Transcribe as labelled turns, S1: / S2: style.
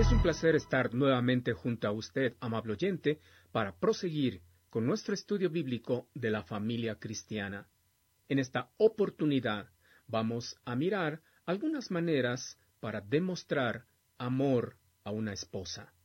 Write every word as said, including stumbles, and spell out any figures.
S1: Es un placer estar nuevamente junto a usted, amable oyente, para proseguir con nuestro estudio bíblico de la familia cristiana. En esta oportunidad vamos a mirar algunas maneras para demostrar amor a una esposa.